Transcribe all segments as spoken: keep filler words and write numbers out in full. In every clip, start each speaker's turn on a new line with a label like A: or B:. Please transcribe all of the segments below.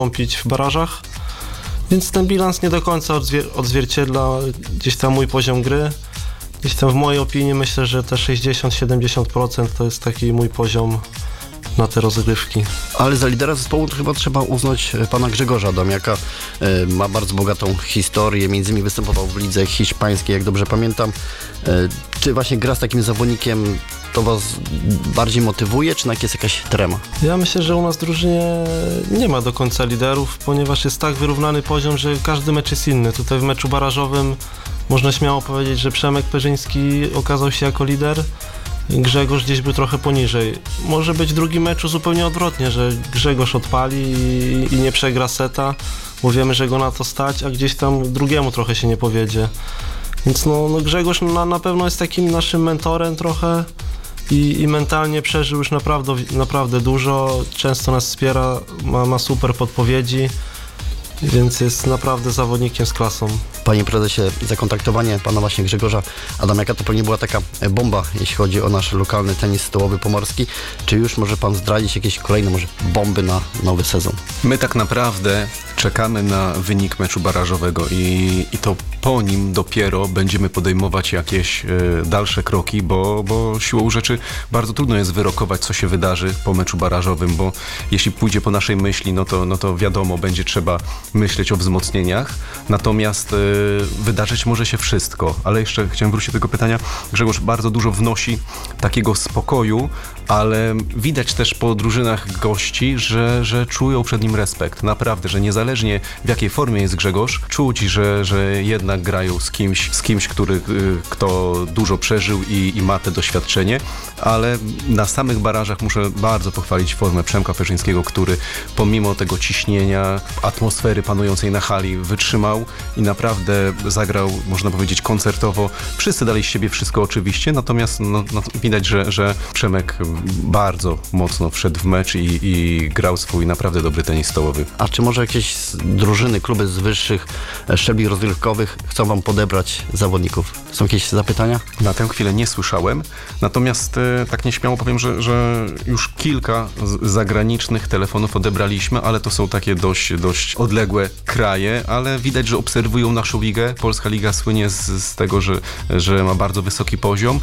A: pić w barażach, więc ten bilans nie do końca odzwier- odzwierciedla gdzieś tam mój poziom gry. Gdzieś tam w mojej opinii myślę, że te sześćdziesiąt do siedemdziesięciu procent to jest taki mój poziom na te rozgrywki.
B: Ale za lidera zespołu to chyba trzeba uznać pana Grzegorza Adamiaka. E, ma bardzo bogatą historię, między innymi występował w lidze hiszpańskiej, jak dobrze pamiętam. E, czy właśnie gra z takim zawodnikiem to was bardziej motywuje, czy jest jakaś trema?
A: Ja myślę, że u nas w drużynie nie ma do końca liderów, ponieważ jest tak wyrównany poziom, że każdy mecz jest inny. Tutaj w meczu barażowym można śmiało powiedzieć, że Przemek Perzyński okazał się jako lider, Grzegorz gdzieś był trochę poniżej. Może być w drugim meczu zupełnie odwrotnie, że Grzegorz odpali i, i nie przegra seta, bo wiemy, że go na to stać, a gdzieś tam drugiemu trochę się nie powiedzie. Więc no, no Grzegorz na, na pewno jest takim naszym mentorem trochę i, i mentalnie przeżył już naprawdę, naprawdę dużo, często nas wspiera, ma, ma super podpowiedzi, więc jest naprawdę zawodnikiem z klasą.
B: Panie prezesie, zakontaktowanie pana właśnie Grzegorza Adamiaka to pewnie była taka bomba, jeśli chodzi o nasz lokalny tenis stołowy pomorski. Czy już może pan zdradzić jakieś kolejne może bomby na nowy sezon?
C: My tak naprawdę czekamy na wynik meczu barażowego i, i to po nim dopiero będziemy podejmować jakieś y, dalsze kroki, bo, bo siłą rzeczy bardzo trudno jest wyrokować, co się wydarzy po meczu barażowym, bo jeśli pójdzie po naszej myśli, no to, no to wiadomo, będzie trzeba myśleć o wzmocnieniach, natomiast y, wydarzyć może się wszystko, ale jeszcze chciałem wrócić do tego pytania. Grzegorz bardzo dużo wnosi takiego spokoju, ale widać też po drużynach gości, że, że czują przed nim respekt, naprawdę, że niezależnie w jakiej formie jest Grzegorz, czuć, że, że jednak grają z kimś, z kimś, który, kto dużo przeżył i, i ma te doświadczenie, ale na samych barażach muszę bardzo pochwalić formę Przemka Perzyńskiego, który pomimo tego ciśnienia, atmosfery panującej na hali wytrzymał i naprawdę zagrał, można powiedzieć, koncertowo. Wszyscy dali z siebie wszystko oczywiście, natomiast no, no, widać, że, że Przemek bardzo mocno wszedł w mecz i, i grał swój naprawdę dobry tenis stołowy.
B: A czy może jakieś drużyny, kluby z wyższych szczebli rozgrywkowych chcą wam podebrać zawodników? Są jakieś zapytania?
C: Na tę chwilę nie słyszałem, natomiast e, tak nieśmiało powiem, że, że już kilka z, zagranicznych telefonów odebraliśmy, ale to są takie dość, dość odległe kraje, ale widać, że obserwują naszą ligę. Polska Liga słynie z, z tego, że, że ma bardzo wysoki poziom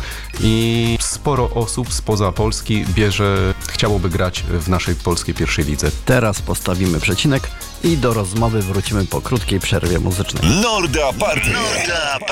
C: i sporo osób spoza Polski bierze, chciałoby grać w naszej polskiej pierwszej lidze.
B: Teraz postawimy przecinek i do rozmowy wrócimy po krótkiej przerwie muzycznej.
D: Norda Party.